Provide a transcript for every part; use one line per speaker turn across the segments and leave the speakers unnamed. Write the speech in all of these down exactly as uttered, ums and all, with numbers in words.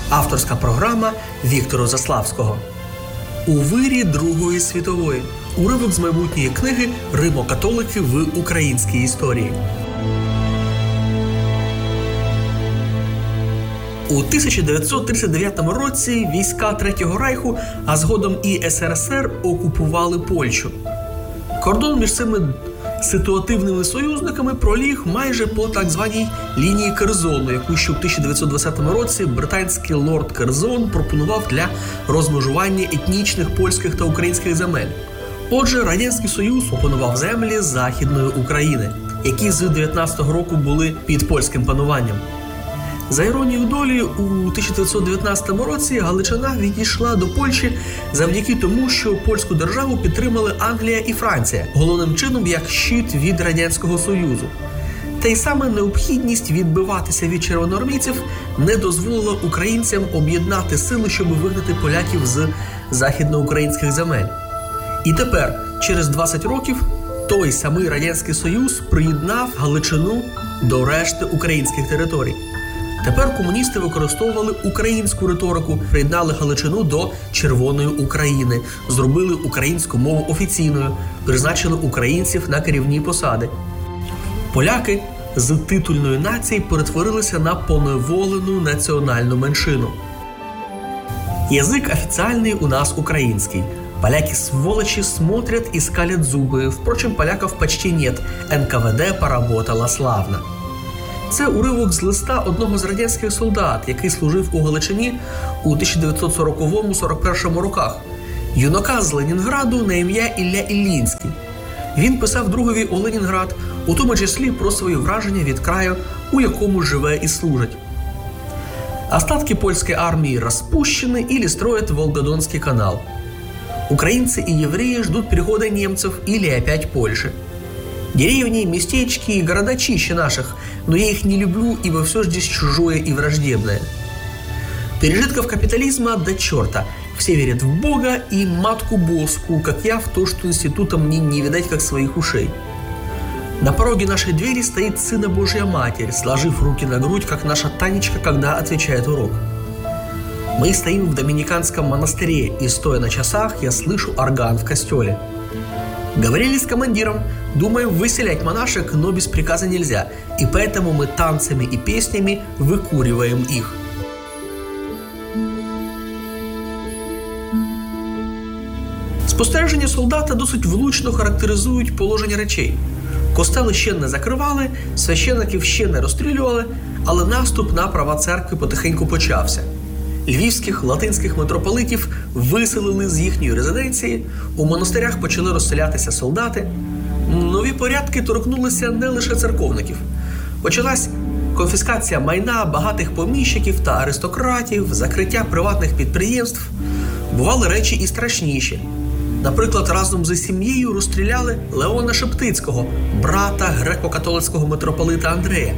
Авторська програма Віктора Заславського. У вирі Другої світової. Уривок з майбутньої книги «Римо-католики в українській історії». У тисяча дев'ятсот тридцять дев'ятому році війська Третього Райху, а згодом і ес ер ес ер, окупували Польщу. Кордон між цими ситуативними союзниками проліг майже по так званій лінії Керзону, яку ще у тисяча дев'ятсот двадцятому році британський лорд Керзон пропонував для розмежування етнічних польських та українських земель. Отже, Радянський Союз опанував землі Західної України, які з дев'ятнадцятого року були під польським пануванням. За іронією долі, у тисяча дев'ятсот дев'ятнадцятому році Галичина відійшла до Польщі завдяки тому, що польську державу підтримали Англія і Франція, головним чином як щит від Радянського Союзу. Та й саме необхідність відбиватися від червоноармійців не дозволила українцям об'єднати сили, щоб вигнати поляків з західноукраїнських земель. І тепер, через двадцять років, той самий Радянський Союз приєднав Галичину до решти українських територій. Тепер комуністи використовували українську риторику, приєднали Галичину до Червоної України, зробили українську мову офіційною, призначили українців на керівні посади. Поляки з титульної нації перетворилися на поневолену національну меншину. Язик официальный у нас украинский. Поляки-сволочи смотрят и скалят зубы. Впрочем, поляков почти нет. ен ка ве де поработала славно. Це уривок з листа одного з радянських солдат, який служив у Галичині у тисяча дев'ятсот сороковому — сорок першому роках. Юнака з Ленінграду на ім'я Ілля Іллінський. Він писав другові у Ленінград, у тому числі про свої враження від краю, у якому живе і служить. Остатки польской армии распущены или строят Волгодонский канал. Украинцы и евреи ждут перехода немцев или опять Польши. Деревни, местечки и города чище наших, но я их не люблю, ибо все здесь чужое и враждебное. Пережитков капитализма до черта. Все верят в Бога и матку Боску, как я в то, что института мне не видать, как своих ушей. На пороге нашей двери стоит Сына Божья Матерь, сложив руки на грудь, как наша Танечка, когда отвечает урок. Мы стоим в доминиканском монастыре, и, стоя на часах, я слышу орган в костеле. Говорили с командиром, думаем выселять монашек, но без приказа нельзя, и поэтому мы танцами и песнями выкуриваем их. Спостереження солдата досить влучно характеризують положення речей. Костели ще не закривали, священиків ще не розстрілювали, але наступ на права церкви потихеньку почався. Львівських, латинських митрополитів виселили з їхньої резиденції, у монастирях почали розселятися солдати. Нові порядки торкнулися не лише церковників. Почалась конфіскація майна багатих поміщиків та аристократів, закриття приватних підприємств. Бували речі і страшніші. Наприклад, разом з сім'єю розстріляли Леона Шептицького, брата греко-католицького митрополита Андрея.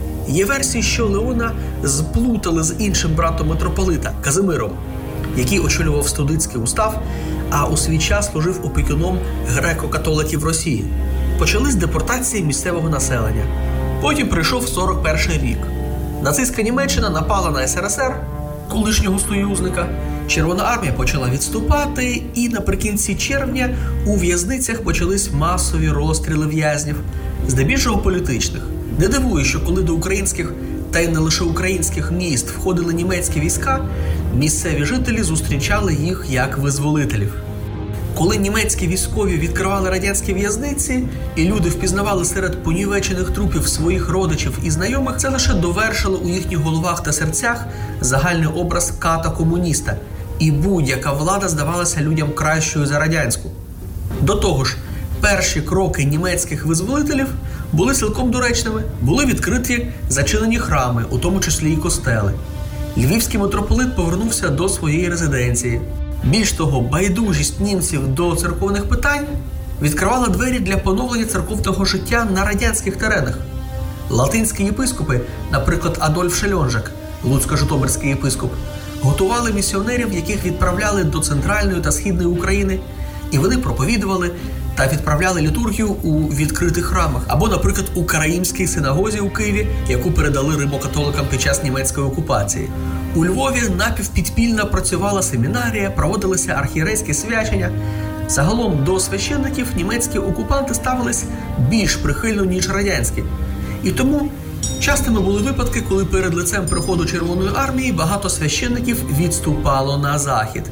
Є версії, що Леона зплутали з іншим братом митрополита Казимиром, який очолював студицький устав, а у свій час служив опікуном греко-католиків Росії. Почались депортації місцевого населення. Потім прийшов сорок перший рік. Нацистська Німеччина напала на ес ер ес ер, колишнього союзника. Червона армія почала відступати, і наприкінці червня у в'язницях почались масові розстріли в'язнів, здебільшого політичних. Не дивує, що коли до українських, та й не лише українських міст входили німецькі війська, місцеві жителі зустрічали їх як визволителів. Коли німецькі військові відкривали радянські в'язниці, і люди впізнавали серед понівечених трупів своїх родичів і знайомих, це лише довершило у їхніх головах та серцях загальний образ ката-комуніста, і будь-яка влада здавалася людям кращою за радянську. До того ж, перші кроки німецьких визволителів були цілком доречними. Були відкриті зачинені храми, у тому числі і костели. Львівський митрополит повернувся до своєї резиденції. Більш того, байдужість німців до церковних питань відкривала двері для поновлення церковного життя на радянських теренах. Латинські єпископи, наприклад, Адольф Шельонжак, луцько-житомирський єпископ, готували місіонерів, яких відправляли до Центральної та Східної України, і вони проповідували, та відправляли літургію у відкритих храмах, або, наприклад, у Караїмській синагозі у Києві, яку передали римокатоликам під час німецької окупації. У Львові напівпідпільно працювала семінарія, проводилися архієрейські свячення. Загалом до священників німецькі окупанти ставились більш прихильно, ніж радянські. І тому частими були випадки, коли перед лицем приходу Червоної армії багато священників відступало на захід.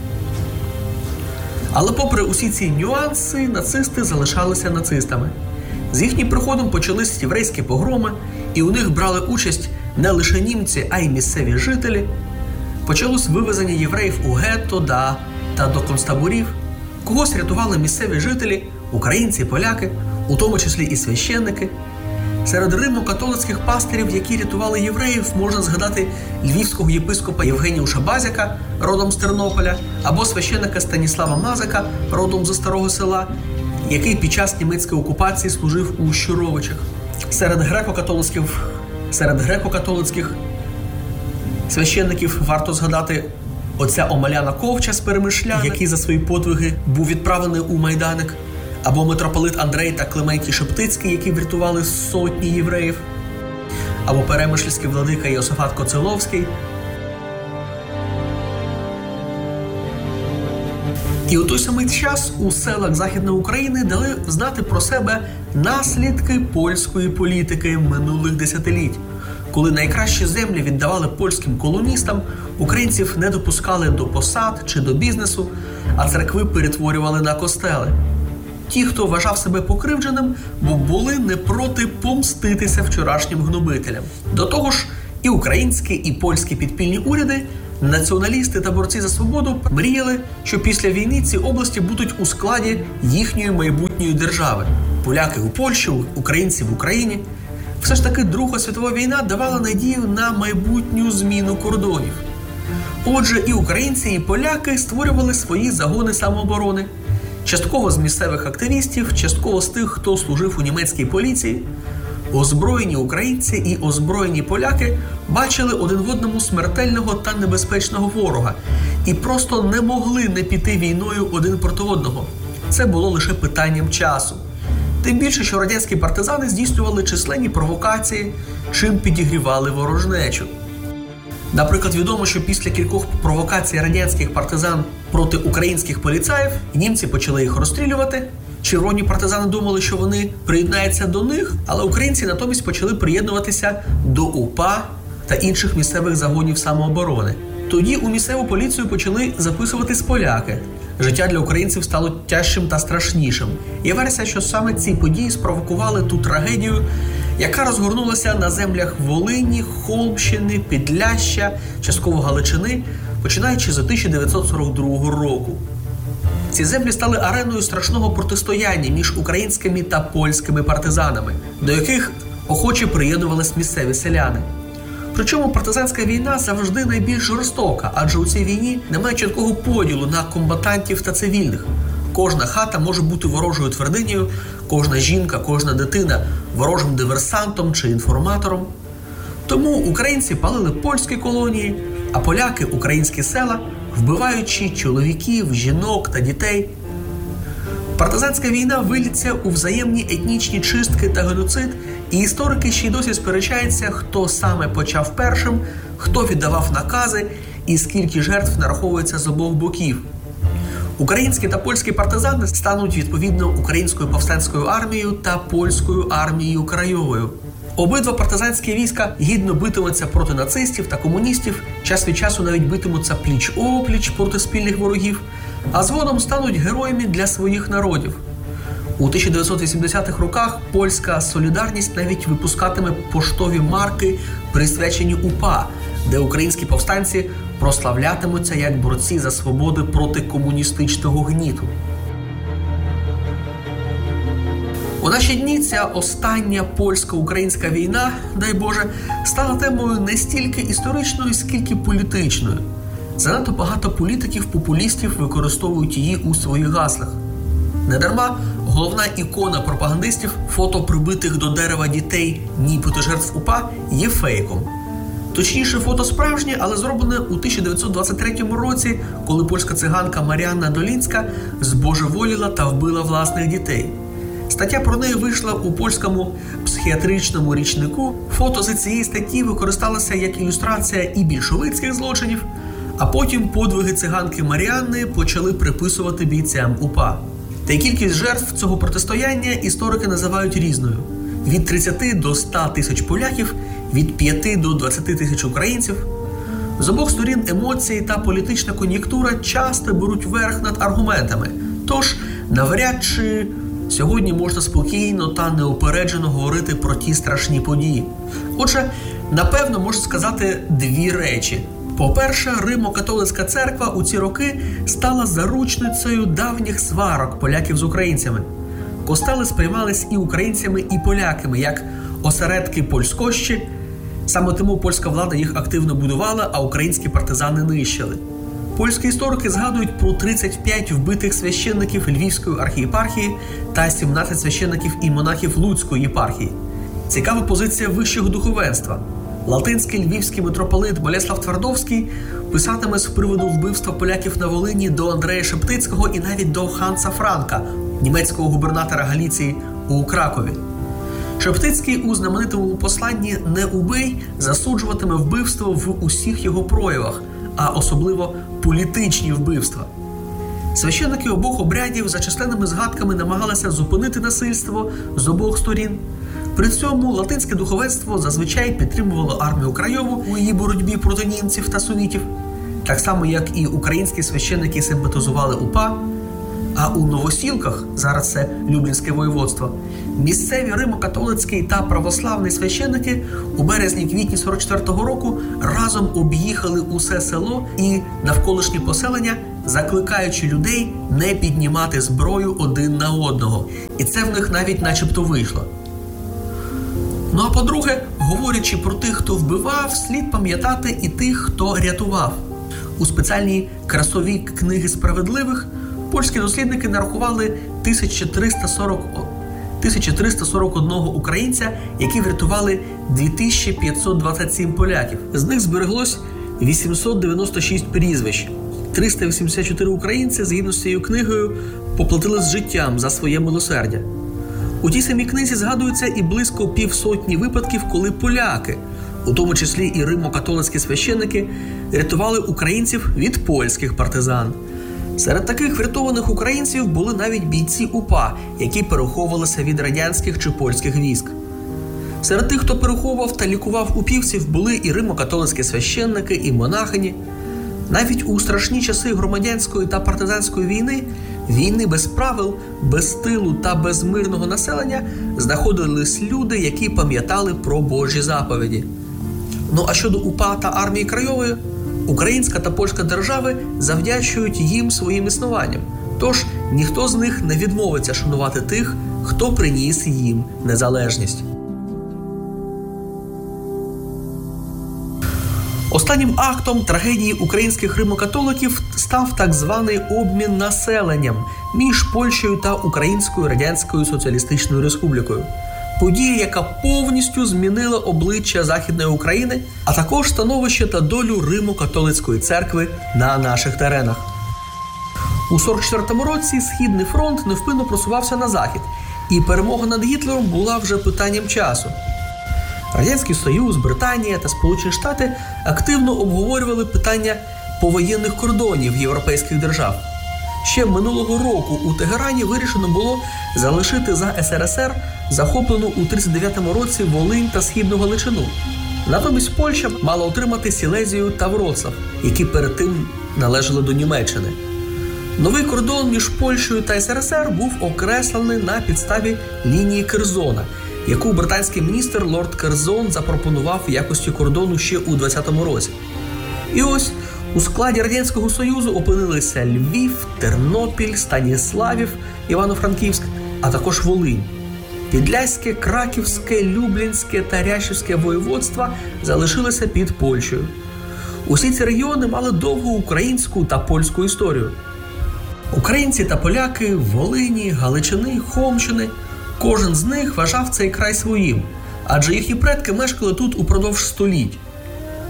Але попри усі ці нюанси, нацисти залишалися нацистами. З їхнім приходом почались єврейські погроми, і у них брали участь не лише німці, а й місцеві жителі. Почалось вивезення євреїв у гетто да, та до концтаборів. Когось рятували місцеві жителі, українці, поляки, у тому числі і священники. Серед римо-католицьких пастирів, які рятували євреїв, можна згадати львівського єпископа Євгенія Базяка, родом з Тернополя, або священника Станіслава Мазика, родом зі Старого Села, який під час німецької окупації служив у Щуровичах. Серед греко-католицьких, серед греко-католицьких священників варто згадати отця Омеляна Ковча з Перемишля, який за свої подвиги був відправлений у Майданик, або митрополит Андрей та Клементій Шептицький, які врятували сотні євреїв, або перемишльський владика Йосифат Коцеловський. І у той самий час у селах Західної України дали знати про себе наслідки польської політики минулих десятиліть. Коли найкращі землі віддавали польським колоністам, українців не допускали до посад чи до бізнесу, а церкви перетворювали на костели. Ті, хто вважав себе покривдженим, бо були не проти помститися вчорашнім гнобителям. До того ж, і українські, і польські підпільні уряди, націоналісти та борці за свободу мріяли, що після війни ці області будуть у складі їхньої майбутньої держави. Поляки у Польщі, українці в Україні. Все ж таки Друга світова війна давала надію на майбутню зміну кордонів. Отже, і українці, і поляки створювали свої загони самооборони. Частково з місцевих активістів, частково з тих, хто служив у німецькій поліції. Озброєні українці і озброєні поляки бачили один в одному смертельного та небезпечного ворога і просто не могли не піти війною один проти одного. Це було лише питанням часу. Тим більше, що радянські партизани здійснювали численні провокації, чим підігрівали ворожнечу. Наприклад, відомо, що після кількох провокацій радянських партизан проти українських поліцаїв німці почали їх розстрілювати. Червоні партизани думали, що вони приєднаються до них, але українці натомість почали приєднуватися до УПА та інших місцевих загонів самооборони. Тоді у місцеву поліцію почали записуватись поляки. Життя для українців стало тяжчим та страшнішим. Є версія, що саме ці події спровокували ту трагедію, яка розгорнулася на землях Волині, Холмщини, Підляща, частково Галичини, починаючи з тисяча дев'ятсот сорок другого року. Ці землі стали ареною страшного протистояння між українськими та польськими партизанами, до яких охоче приєднувались місцеві селяни. Причому партизанська війна завжди найбільш жорстока, адже у цій війні немає чіткого поділу на комбатантів та цивільних. Кожна хата може бути ворожою твердинею, кожна жінка, кожна дитина ворожим диверсантом чи інформатором. Тому українці палили польські колонії, а поляки – українські села, вбиваючи чоловіків, жінок та дітей. Партизанська війна виліться у взаємні етнічні чистки та геноцид, і історики ще й досі сперечаються, хто саме почав першим, хто віддавав накази і скільки жертв нараховується з обох боків. Українські та польські партизани стануть, відповідно, Українською повстанською армією та Польською армією краєвою. Обидва партизанські війська гідно битимуться проти нацистів та комуністів, час від часу навіть битимуться пліч-опліч проти спільних ворогів, а згодом стануть героями для своїх народів. У тисяча дев'ятсот вісімдесятих роках польська «Солідарність» навіть випускатиме поштові марки, присвячені УПА, де українські повстанці прославлятимуться як борці за свободи проти комуністичного гніту. У наші дні ця остання польсько-українська війна, дай Боже, стала темою не стільки історичною, скільки політичною. Занадто багато політиків-популістів використовують її у своїх гаслах. Недарма головна ікона пропагандистів – фото прибитих до дерева дітей, нібито жертв УПА, є фейком. Точніше, фото справжнє, але зроблене у тисяча дев'ятсот двадцять третьому році, коли польська циганка Маріанна Долінська збожеволіла та вбила власних дітей. Стаття про неї вийшла у польському психіатричному річнику. Фото з цієї статті використалося як ілюстрація і більшовицьких злочинів, а потім подвиги циганки Маріанни почали приписувати бійцям УПА. Та й кількість жертв цього протистояння історики називають різною. Від тридцяти до ста тисяч поляків, від п'яти до двадцяти тисяч українців. З обох сторін емоції та політична кон'юнктура часто беруть верх над аргументами. Тож, навряд чи сьогодні можна спокійно та неупереджено говорити про ті страшні події. Отже, напевно, можна сказати дві речі. По-перше, Римо-католицька церква у ці роки стала заручницею давніх сварок поляків з українцями. Костели сприймались і українцями, і поляками, як осередки польськощі. Саме тому польська влада їх активно будувала, а українські партизани нищили. Польські історики згадують про тридцять п'ять вбитих священників Львівської архієпархії та сімнадцять священників і монахів Луцької єпархії. Цікава позиція вищого духовенства. Латинський львівський митрополит Болеслав Твардовський писатиме з приводу вбивства поляків на Волині до Андрея Шептицького і навіть до Ханса Франка, німецького губернатора Галіції у Кракові. Шептицький у знаменитому посланні «Не убий» засуджуватиме вбивство в усіх його проявах, а особливо політичні вбивства. Священники обох обрядів за численними згадками намагалися зупинити насильство з обох сторін. При цьому латинське духовенство зазвичай підтримувало армію Крайову у її боротьбі проти німців та сунітів, так само як і українські священники симпатизували УПА, а у Новосілках, зараз це Люблінське воєводство, місцеві римо-католицькі та православні священники у березні-квітні сорок четвертого року разом об'їхали усе село і навколишні поселення, закликаючи людей не піднімати зброю один на одного. І це в них навіть начебто вийшло. Ну а по-друге, говорячи про тих, хто вбивав, слід пам'ятати і тих, хто рятував. У спеціальній красовій книги справедливих польські дослідники нарахували тисячу триста сорок одного українця, які врятували дві тисячі п'ятсот двадцять сім поляків. З них збереглось вісімсот дев'яносто шість прізвищ. триста вісімдесят чотири українці, згідно з цією книгою, поплатили з життям за своє милосердя. У тій самій книзі згадується і близько півсотні випадків, коли поляки, у тому числі і римо-католицькі священники, рятували українців від польських партизан. Серед таких врятованих українців були навіть бійці УПА, які переховувалися від радянських чи польських військ. Серед тих, хто переховував та лікував упівців, були і римо-католицькі священники, і монахині. Навіть у страшні часи громадянської та партизанської війни, війни без правил, без тилу та без мирного населення, знаходились люди, які пам'ятали про Божі заповіді. Ну а щодо УПА та армії Крайової, українська та польська держави завдячують їм своїм існуванням. Тож ніхто з них не відмовиться шанувати тих, хто приніс їм незалежність. Останнім актом трагедії українських римо-католиків став так званий обмін населенням між Польщею та Українською Радянською Соціалістичною Республікою. Подія, яка повністю змінила обличчя Західної України, а також становище та долю Римо-католицької церкви на наших теренах. У сорок четвертому році Східний фронт невпинно просувався на захід, і перемога над Гітлером була вже питанням часу. Радянський Союз, Британія та Сполучені Штати активно обговорювали питання повоєнних кордонів європейських держав. Ще минулого року у Тегерані вирішено було залишити за ес ер ес ер захоплену у тридцять дев'ятому році Волинь та Східну Галичину. Натомість Польща мала отримати Сілезію та Вроцлав, які перед тим належали до Німеччини. Новий кордон між Польщею та ес ер ес ер був окреслений на підставі лінії Керзона, яку британський міністр лорд Керзон запропонував в якості кордону ще у двадцятому році. І ось у складі Радянського Союзу опинилися Львів, Тернопіль, Станіславів, Івано-Франківськ, а також Волинь. Підляське, Краківське, Люблінське та Ряшівське воєводства залишилися під Польщею. Усі ці регіони мали довгу українську та польську історію. Українці та поляки Волині, Галичини, Хомщини – кожен з них вважав цей край своїм, адже їхні предки мешкали тут упродовж століть.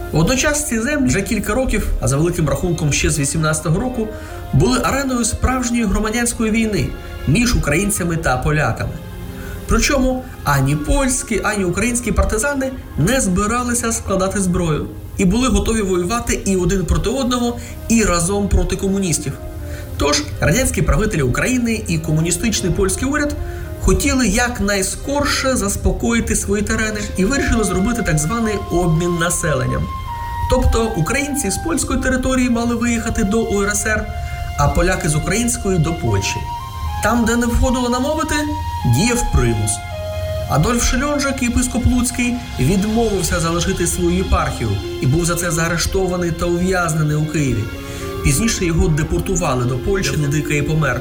Водночас ці землі вже кілька років, а за великим рахунком ще з вісімнадцятого року, були ареною справжньої громадянської війни між українцями та поляками. Причому ані польські, ані українські партизани не збиралися складати зброю і були готові воювати і один проти одного, і разом проти комуністів. Тож радянські правителі України і комуністичний польський уряд хотіли якнайскорше заспокоїти свої терени і вирішили зробити так званий обмін населенням. Тобто українці з польської території мали виїхати до У Ер Ес Ер, а поляки з української – до Польщі. Там, де не входило намовити, діяв примус. Адольф Шльонжик, єпископ Луцький, відмовився залишити свою єпархію і був за це заарештований та ув'язнений у Києві. Пізніше його депортували до Польщі, де дикий помер.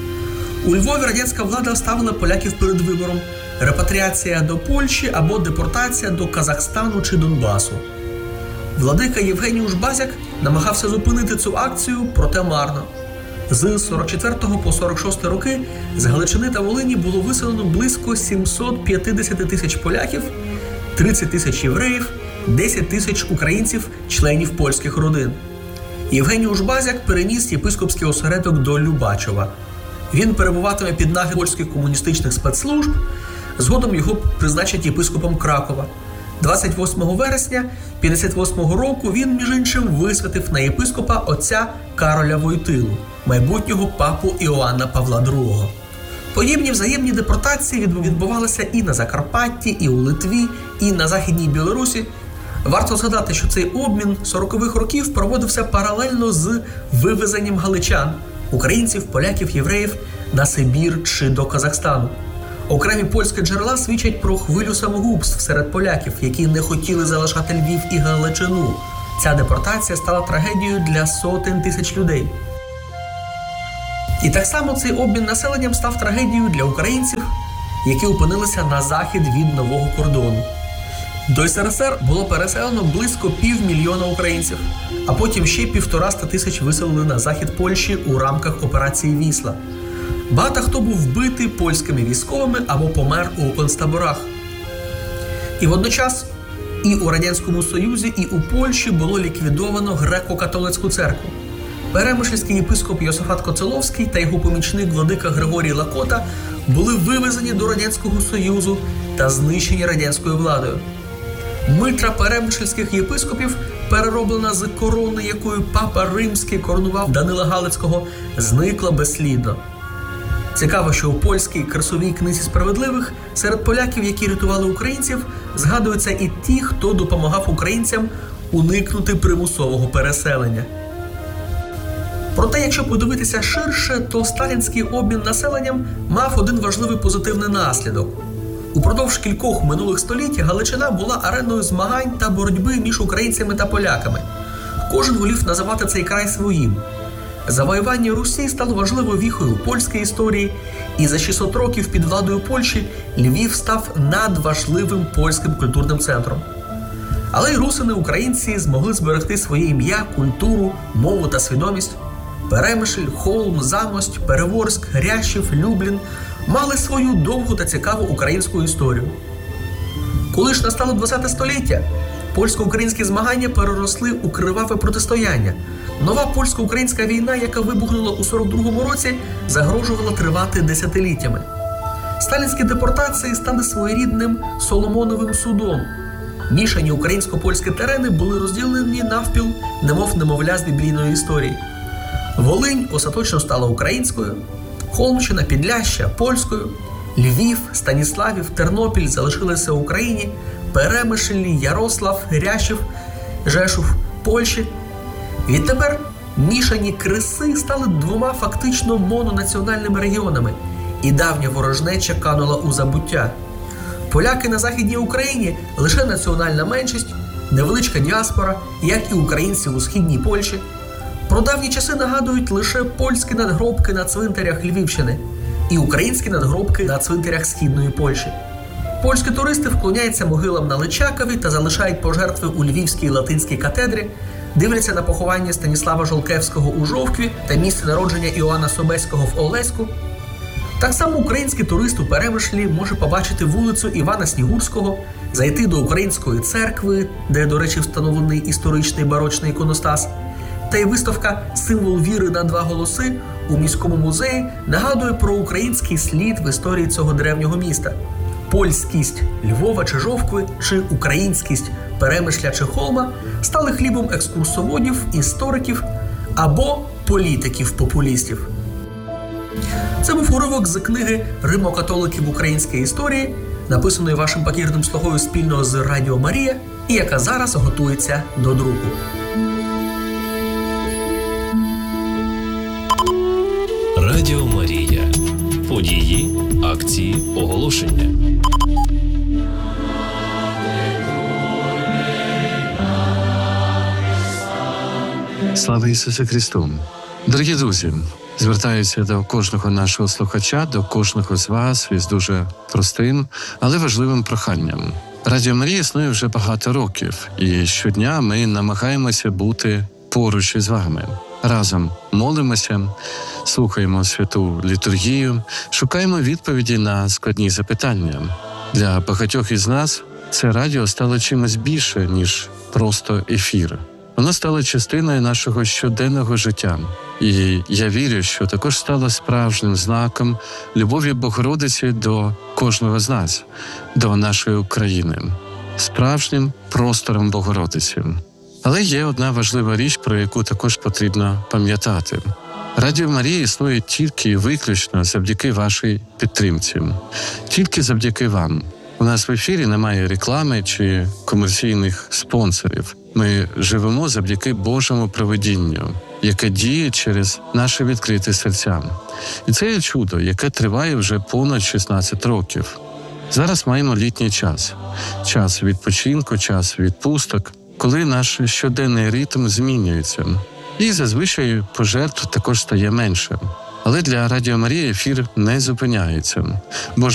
У Львові радянська влада ставила поляків перед вибором – репатріація до Польщі або депортація до Казахстану чи Донбасу. Владика Євгеній Ужбазяк намагався зупинити цю акцію, проте марно. З сорок четвертого по сорок шостий роки з Галичини та Волині було виселено близько сімсот п'ятдесят тисяч поляків, тридцять тисяч євреїв, десять тисяч українців, членів польських родин. Євгеній Ужбазяк переніс єпископський осередок до Любачова. Він перебуватиме під наглядом польських комуністичних спецслужб, згодом його призначать єпископом Кракова. двадцять восьмого вересня п'ятдесят восьмого року він, між іншим, висвятив на єпископа отця Кароля Войтилу, майбутнього папу Іоанна Павла другого. Подібні взаємні депортації відбувалися і на Закарпатті, і у Литві, і на Західній Білорусі. Варто згадати, що цей обмін сорокових років проводився паралельно з вивезенням галичан, українців, поляків, євреїв на Сибір чи до Казахстану. Окремі польські джерела свідчать про хвилю самогубств серед поляків, які не хотіли залишати Львів і Галичину. Ця депортація стала трагедією для сотень тисяч людей. І так само цей обмін населенням став трагедією для українців, які опинилися на захід від нового кордону. До Ес Ер Ес Ер було переселено близько півмільйона українців, а потім ще півтораста тисяч виселили на захід Польщі у рамках операції «Вісла». Багато хто був вбитий польськими військовими або помер у концтаборах. І водночас і у Радянському Союзі, і у Польщі було ліквідовано греко-католицьку церкву. Перемишльський єпископ Йосифат Коцеловський та його помічник владика Григорій Лакота були вивезені до Радянського Союзу та знищені радянською владою. Митра перемишльських єпископів, перероблена з корони, якою папа Римський коронував Данила Галицького, зникла безслідно. Цікаво, що у польській Красовій книзі справедливих серед поляків, які рятували українців, згадуються і ті, хто допомагав українцям уникнути примусового переселення. Проте, якщо подивитися ширше, то сталінський обмін населенням мав один важливий позитивний наслідок. Упродовж кількох минулих століть Галичина була ареною змагань та боротьби між українцями та поляками. Кожен волів називати цей край своїм. Завоювання Русі стало важливою віхою польської історії, і за шістсот років під владою Польщі Львів став надважливим польським культурним центром. Але й русини-українці змогли зберегти своє ім'я, культуру, мову та свідомість. Перемишль, Холм, Замость, Переворськ, Рящів, Люблін мали свою довгу та цікаву українську історію. Коли ж настало двадцяте століття, польсько-українські змагання переросли у криваве протистояння. Нова польсько-українська війна, яка вибухнула у сорок другому році, загрожувала тривати десятиліттями. Сталінські депортації стали своєрідним Соломоновим судом. Мішані українсько-польські терени були розділені навпіл, немов немовля з біблійної історії. Волинь остаточно стала українською, Холмщина, Підляща – польською, Львів, Станіславів, Тернопіль залишилися в Україні, Перемишль, Ярослав, Рящів, Жешув – Польщі. Відтепер мішані креси стали двома фактично мононаціональними регіонами, і давня ворожнеча канула у забуття. Поляки на Західній Україні – лише національна меншість, невеличка діаспора, як і українці у Східній Польщі. Про давні часи нагадують лише польські надгробки на цвинтарях Львівщини і українські надгробки на цвинтарях Східної Польщі. Польські туристи вклоняються могилам на Личакові та залишають пожертви у Львівській латинській катедрі, дивляться на поховання Станіслава Жолкевського у Жовкві та місце народження Іоанна Собеського в Олеську. Так само український турист у Перемишлі може побачити вулицю Івана Снігурського, зайти до української церкви, де, до речі, встановлений історичний барочний іконостас. Та й виставка «Символ віри на два голоси» у міському музеї нагадує про український слід в історії цього древнього міста. Польськість Львова чи Жовкви, чи українськість Перемишля чи Холма стали хлібом екскурсоводів, істориків або політиків-популістів. Це був уривок з книги «Римо-католики в українській історії», написаної вашим покірним слугою спільно з Радіо Марія, і яка зараз готується до друку.
Радіо Марія. Події, акції, оголошення.
Слава Ісусу Христу! Дорогі друзі, звертаюся до кожного нашого слухача, до кожного з вас із дуже простим, але важливим проханням. Радіо Марія існує вже багато років, і щодня ми намагаємося бути поруч із вами. Разом молимося, слухаємо святу літургію, шукаємо відповіді на складні запитання. Для багатьох із нас це радіо стало чимось більше, ніж просто ефір. Воно стало частиною нашого щоденного життя. І я вірю, що також стало справжнім знаком любові Богородиці до кожного з нас, до нашої України, справжнім простором Богородиці. Але є одна важлива річ, про яку також потрібно пам'ятати. Радіо Марія існує тільки і виключно завдяки вашій підтримці. Тільки завдяки вам. У нас в ефірі немає реклами чи комерційних спонсорів. Ми живемо завдяки Божому провидінню, яке діє через наше відкрите серця. І це є чудо, яке триває вже понад шістнадцять років. Зараз маємо літній час. Час відпочинку, час відпусток, коли наш щоденний ритм змінюється. І зазвичай пожертв також стає менше. Але для Радіо Марія ефір не зупиняється. Бо